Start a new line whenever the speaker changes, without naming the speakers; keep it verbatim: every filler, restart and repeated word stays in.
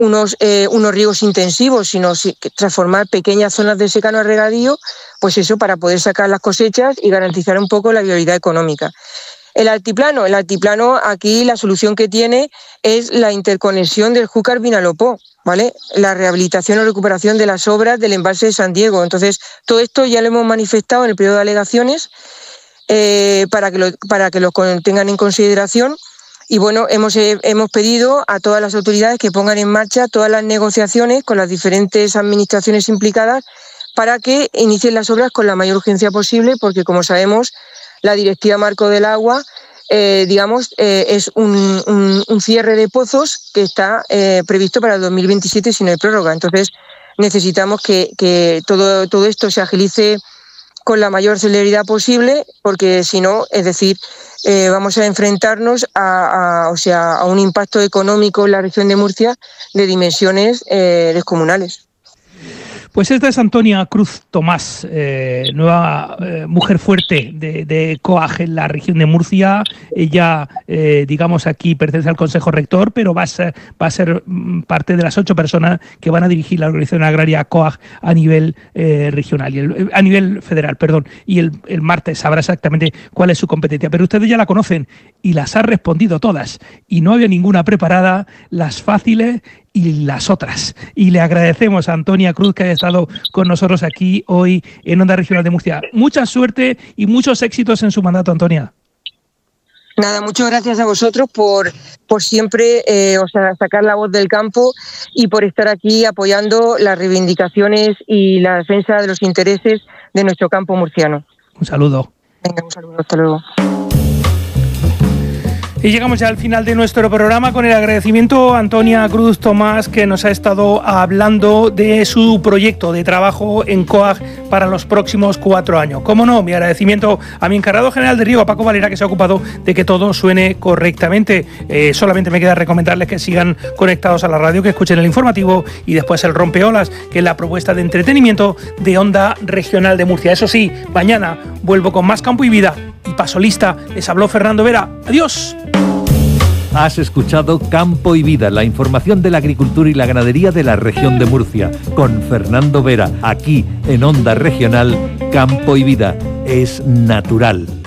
unos, eh, unos riegos intensivos, sino si, transformar pequeñas zonas de secano a regadío, pues eso, para poder sacar las cosechas y garantizar un poco la viabilidad económica. El altiplano, el altiplano aquí la solución que tiene es la interconexión del Júcar-Vinalopó, ¿vale? La rehabilitación o recuperación de las obras del embalse de San Diego. Entonces, todo esto ya lo hemos manifestado en el periodo de alegaciones eh, para que lo, para que lo tengan en consideración. Y bueno, hemos, eh, hemos pedido a todas las autoridades que pongan en marcha todas las negociaciones con las diferentes administraciones implicadas para que inicien las obras con la mayor urgencia posible, porque como sabemos, la Directiva Marco del Agua, eh, digamos, eh, es un, un, un cierre de pozos que está eh, previsto para el dos mil veintisiete si no hay prórroga. Entonces, necesitamos que, que todo, todo esto se agilice con la mayor celeridad posible, porque si no, es decir, eh, vamos a enfrentarnos a, a, o sea, a un impacto económico en la región de Murcia de dimensiones eh, descomunales.
Pues esta es Antonia Cruz Tomás, eh, nueva eh, mujer fuerte de, de COAG en la región de Murcia. Ella, eh, digamos, aquí pertenece al Consejo Rector, pero va a ser, va a ser parte de las ocho personas que van a dirigir la organización agraria COAG a nivel eh, regional, y el, a nivel federal, perdón. Y el, el martes sabrá exactamente cuál es su competencia. Pero ustedes ya la conocen y las ha respondido todas. Y no había ninguna preparada, las fáciles y las otras. Y le agradecemos a Antonia Cruz que haya estado con nosotros aquí hoy en Onda Regional de Murcia. Mucha suerte y muchos éxitos en su mandato, Antonia.
Nada, muchas gracias a vosotros por, por siempre eh, o sea, sacar la voz del campo y por estar aquí apoyando las reivindicaciones y la defensa de los intereses de nuestro campo murciano.
Un saludo.
Venga, un saludo, hasta luego.
Y llegamos ya al final de nuestro programa con el agradecimiento a Antonia Cruz Tomás, que nos ha estado hablando de su proyecto de trabajo en COAG para los próximos cuatro años. Cómo no, mi agradecimiento a mi encargado general de riego, a Paco Valera, que se ha ocupado de que todo suene correctamente. Eh, solamente me queda recomendarles que sigan conectados a la radio, que escuchen el informativo y después el Rompeolas, que es la propuesta de entretenimiento de Onda Regional de Murcia. Eso sí, mañana vuelvo con más Campo y Vida y paso lista. Les habló Fernando Vera. Adiós.
Has escuchado Campo y Vida, la información de la agricultura y la ganadería de la región de Murcia, con Fernando Vera, aquí en Onda Regional. Campo y Vida es natural.